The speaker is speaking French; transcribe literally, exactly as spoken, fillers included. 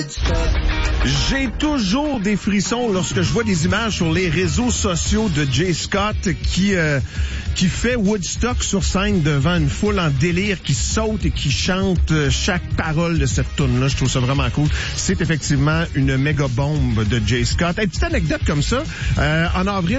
J'ai toujours des frissons lorsque je vois des images sur les réseaux sociaux de Jay Scott qui euh, qui fait Woodstock sur scène devant une foule en délire, qui saute et qui chante chaque parole de cette tune-là. Je trouve ça vraiment cool. C'est effectivement une méga bombe de Jay Scott. Une petite anecdote comme ça. Euh, en avril,